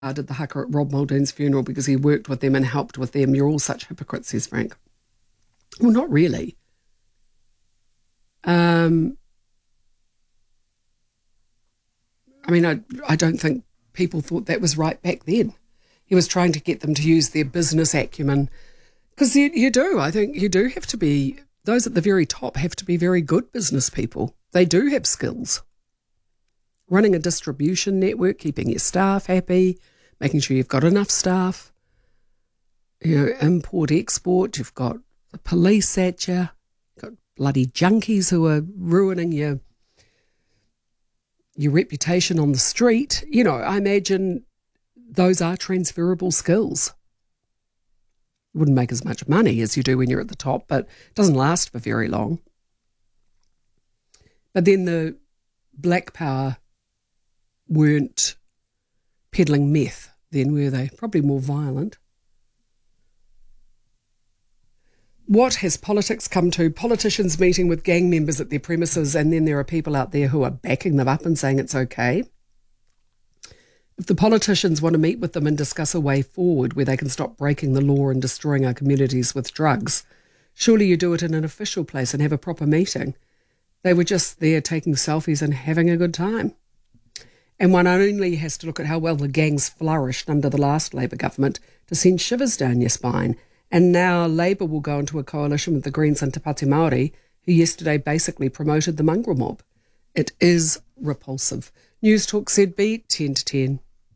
did the haka at Rob Muldoon's funeral because he worked with them and helped with them. You're all such hypocrites, says Frank. Well, not really. I mean, I don't think people thought that was right back then. He was trying to get them to use their business acumen. Because you do. I think you do have to be, those at the very top have to be very good business people. They do have skills. Running a distribution network, keeping your staff happy, making sure you've got enough staff, import, export, you've got the police at you, you've got bloody junkies who are ruining your reputation on the street. I imagine those are transferable skills. You wouldn't make as much money as you do when you're at the top, but it doesn't last for very long. But then the Black Power weren't peddling meth then, were they? Probably more violent. What has politics come to? Politicians meeting with gang members at their premises, and then there are people out there who are backing them up and saying it's okay. If the politicians want to meet with them and discuss a way forward where they can stop breaking the law and destroying our communities with drugs, surely you do it in an official place and have a proper meeting. They were just there taking selfies and having a good time. And one only has to look at how well the gangs flourished under the last Labour government to send shivers down your spine. And now Labour will go into a coalition with the Greens and Te Pāti Māori, who yesterday basically promoted the mongrel mob. It is repulsive. News Talk ZB, 10 to 10.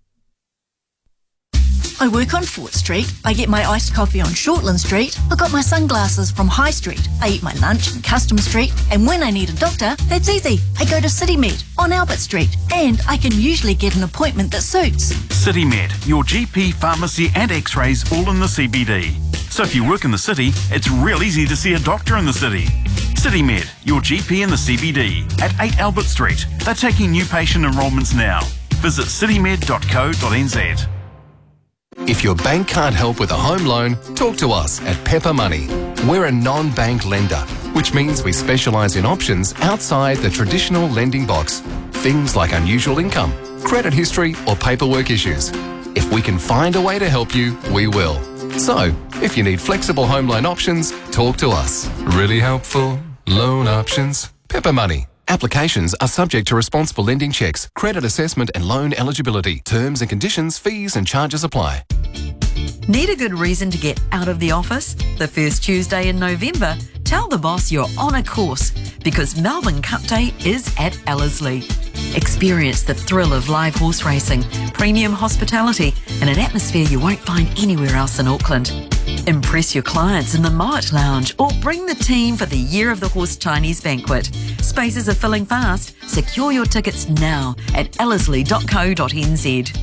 I work on Fort Street, I get my iced coffee on Shortland Street, I got my sunglasses from High Street, I eat my lunch in Custom Street, and when I need a doctor, that's easy. I go to CityMed on Albert Street, and I can usually get an appointment that suits. CityMed, your GP, pharmacy and x-rays all in the CBD. So if you work in the city, it's real easy to see a doctor in the city. CityMed, your GP in the CBD, at 8 Albert Street. They're taking new patient enrolments now. Visit citymed.co.nz. If your bank can't help with a home loan, talk to us at Pepper Money. We're a non-bank lender, which means we specialise in options outside the traditional lending box. Things like unusual income, credit history or paperwork issues. If we can find a way to help you, we will. So, if you need flexible home loan options, talk to us. Really helpful loan options. Pepper Money. Applications are subject to responsible lending checks, credit assessment and loan eligibility. Terms and conditions, fees and charges apply. Need a good reason to get out of the office? The first Tuesday in November, tell the boss you're on a course because Melbourne Cup Day is at Ellerslie. Experience the thrill of live horse racing, premium hospitality and an atmosphere you won't find anywhere else in Auckland. Impress your clients in the Moat Lounge or bring the team for the Year of the Horse Chinese Banquet. Spaces are filling fast. Secure your tickets now at ellerslie.co.nz.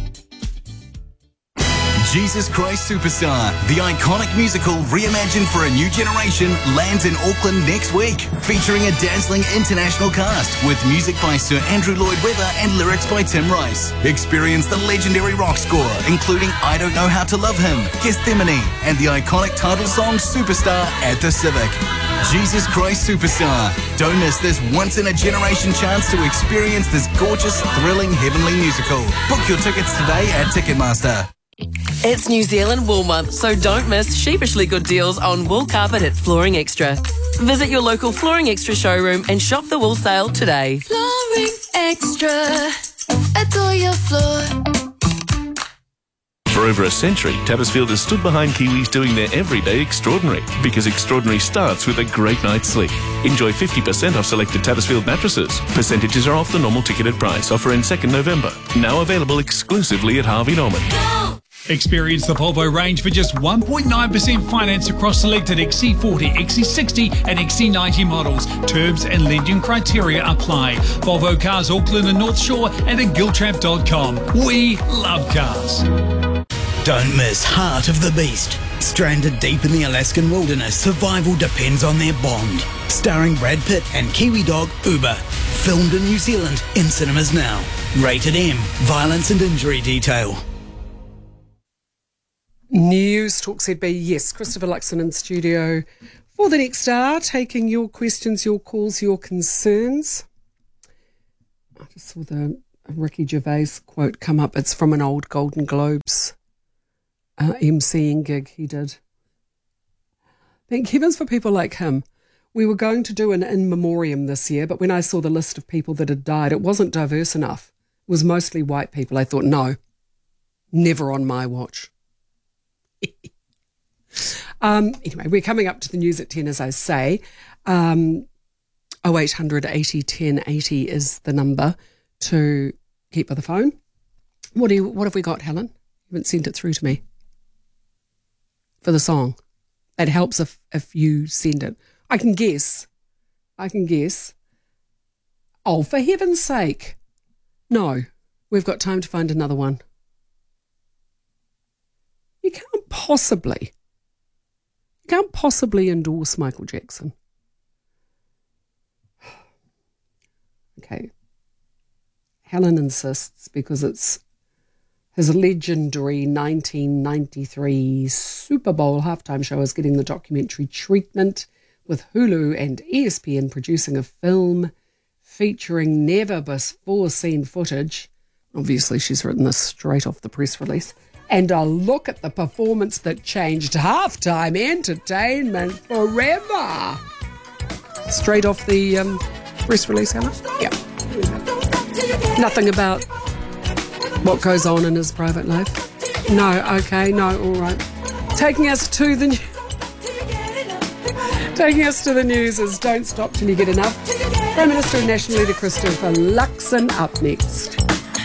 Jesus Christ Superstar, the iconic musical reimagined for a new generation, lands in Auckland next week, featuring a dazzling international cast with music by Sir Andrew Lloyd Webber and lyrics by Tim Rice. Experience the legendary rock score, including I Don't Know How to Love Him, Gethsemane, and the iconic title song Superstar at the Civic. Jesus Christ Superstar. Don't miss this once-in-a-generation chance to experience this gorgeous, thrilling, heavenly musical. Book your tickets today at Ticketmaster. It's New Zealand Wool Month, so don't miss sheepishly good deals on wool carpet at Flooring Extra. Visit your local Flooring Extra showroom and shop the wool sale today. Flooring Extra, adore your floor. For over a century, Tattersfield has stood behind Kiwis doing their everyday extraordinary, because extraordinary starts with a great night's sleep. Enjoy 50% off selected Tattersfield mattresses. Percentages are off the normal ticketed price. Offer ends 2nd November. Now available exclusively at Harvey Norman. Go! Experience the Volvo range for just 1.9% finance across selected XC40, XC60 and XC90 models. Terms and lending criteria apply. Volvo Cars Auckland and North Shore and at giltrap.com. We love cars. Don't miss Heart of the Beast. Stranded deep in the Alaskan wilderness, survival depends on their bond. Starring Brad Pitt and Kiwi dog Uber. Filmed in New Zealand, in cinemas now. Rated M. Violence and injury detail. News Talk ZB, yes, Christopher Luxon in studio for the next hour, taking your questions, your calls, your concerns. I just saw the a Ricky Gervais quote come up. It's from an old Golden Globes MCing gig he did. Thank heavens for people like him. We were going to do an in memoriam this year, but when I saw the list of people that had died, it wasn't diverse enough. It was mostly white people. I thought, no, never on my watch. Anyway, we're coming up to the news at 10, as I say. 0800 80 10 80 is the number to keep by the phone. What have we got, Helen? You haven't sent it through to me for the song. It helps if you send it. I can guess. Oh, for heaven's sake. No, we've got time to find another one. You can't possibly endorse Michael Jackson. Okay. Helen insists because it's his legendary 1993 Super Bowl halftime show is getting the documentary treatment, with Hulu and ESPN producing a film featuring never-before-seen footage. Obviously, she's written this straight off the press release. And a look at the performance that changed halftime entertainment forever. Straight off the press release, Helen? Yeah. Nothing about what goes on in his private life? No, okay, no, all right. Taking us to the news is Don't Stop Till You Get Enough. Prime Minister and National Leader Christopher Luxon up next.